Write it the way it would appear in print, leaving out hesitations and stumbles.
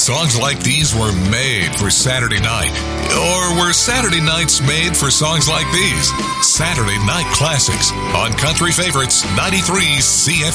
Songs like these were made for Saturday night. Or were Saturday nights made for songs like these? Saturday Night Classics on Country Favorites 93 CFM.